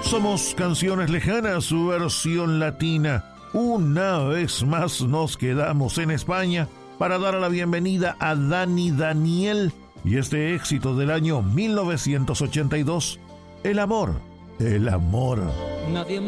Somos Canciones Lejanas, su versión latina. Una vez más nos quedamos en España para dar la bienvenida a Dani Daniel y este éxito del año 1982, El amor, el amor. Nadie